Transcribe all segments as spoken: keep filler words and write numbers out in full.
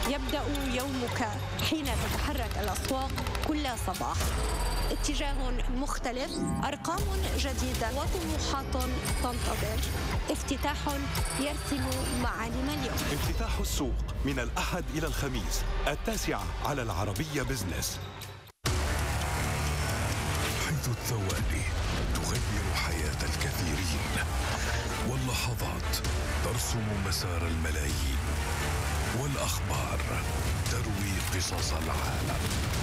يبدأ يومك حين تتحرك الأسواق كل صباح. اتجاه مختلف، أرقام جديدة وطموحات تنتظر. افتتاح يرسم معالم اليوم. افتتاح السوق من الأحد إلى الخميس التاسعة على العربية بزنس. حيث الثواني تغير حياة الكثيرين، واللحظات ترسم مسار الملايين، والأخبار تروي قصص العالم.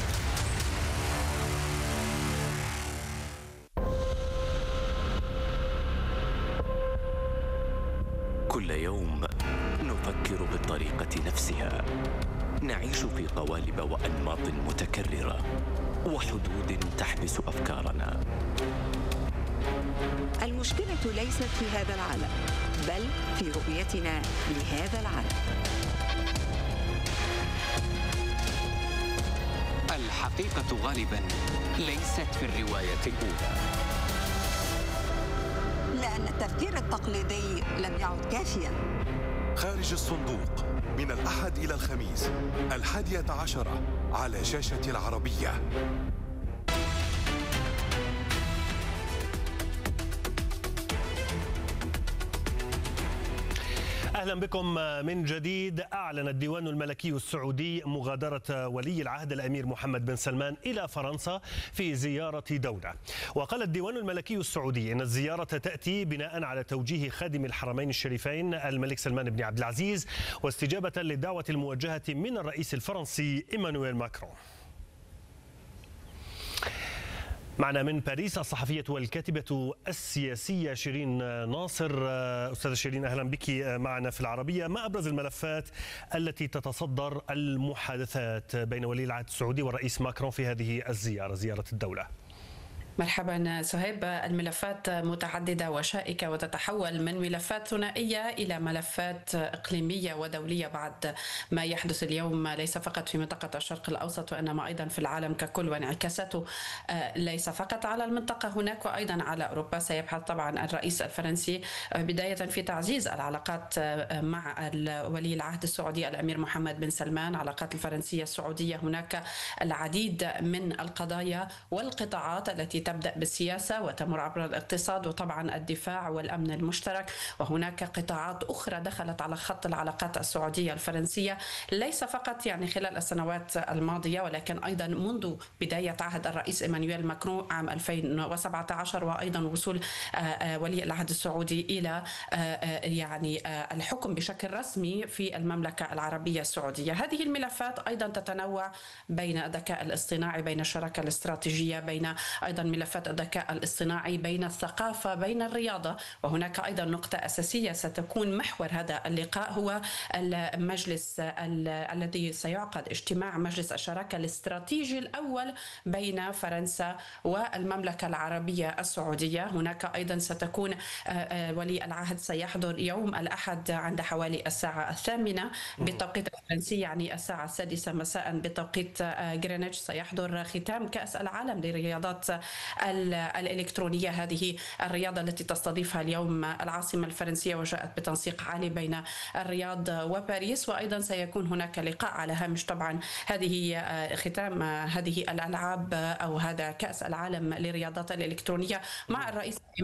كل يوم نفكر بالطريقة نفسها، نعيش في قوالب وأنماط متكررة وحدود تحبس أفكارنا. المشكلة ليست في هذا العالم، بل في رؤيتنا لهذا العالم. الحقيقة غالباً ليست في الرواية الأولى، لأن التفكير التقليدي لم يعد كافياً. خارج الصندوق من الأحد إلى الخميس الحادية عشرة على شاشة العربية. أهلا بكم من جديد. أعلن الديوان الملكي السعودي مغادرة ولي العهد الأمير محمد بن سلمان إلى فرنسا في زيارة دولة. وقال الديوان الملكي السعودي إن الزيارة تأتي بناء على توجيه خادم الحرمين الشريفين الملك سلمان بن عبد العزيز، واستجابة للدعوة الموجهة من الرئيس الفرنسي إيمانويل ماكرون. معنا من باريس الصحفية والكاتبة السياسية شيرين ناصر. أستاذة شيرين، أهلا بك معنا في العربية. ما أبرز الملفات التي تتصدر المحادثات بين ولي العهد السعودي والرئيس ماكرون في هذه الزيارة، زيارة الدولة؟ مرحبا سهيب. الملفات متعددة وشائكة، وتتحول من ملفات ثنائية إلى ملفات إقليمية ودولية بعد ما يحدث اليوم، ليس فقط في منطقة الشرق الأوسط وإنما أيضا في العالم ككل، وانعكاساته ليس فقط على المنطقة هناك وأيضا على أوروبا. سيبحث طبعا الرئيس الفرنسي بداية في تعزيز العلاقات مع ولي العهد السعودي الأمير محمد بن سلمان. العلاقات الفرنسية السعودية هناك العديد من القضايا والقطاعات التي تبدأ بالسياسة وتمر عبر الاقتصاد وطبعا الدفاع والأمن المشترك، وهناك قطاعات أخرى دخلت على خط العلاقات السعودية الفرنسية، ليس فقط يعني خلال السنوات الماضية ولكن أيضا منذ بداية عهد الرئيس إيمانويل ماكرون عام ألفين وسبعة عشر، وأيضا وصول ولي العهد السعودي إلى يعني الحكم بشكل رسمي في المملكة العربية السعودية. هذه الملفات أيضا تتنوع بين الذكاء الاصطناعي، بين الشراكة الاستراتيجية، بين أيضا ملفات الذكاء الاصطناعي، بين الثقافة، بين الرياضة. وهناك أيضا نقطة أساسية ستكون محور هذا اللقاء، هو المجلس الذي سيعقد اجتماع مجلس الشراكة الاستراتيجي الأول بين فرنسا والمملكة العربية السعودية. هناك أيضا ستكون ولي العهد سيحضر يوم الأحد عند حوالي الساعة الثامنة بالتوقيت الفرنسي، يعني الساعة السادسة مساء بتوقيت غرينتش، سيحضر ختام كأس العالم للرياضات الإلكترونية. هذه الرياضة التي تستضيفها اليوم العاصمة الفرنسية، وجاءت بتنسيق عالي بين الرياض وباريس. وأيضا سيكون هناك لقاء على هامش طبعا هذه ختام هذه الألعاب أو هذا كأس العالم للرياضات الإلكترونية مع الرئيس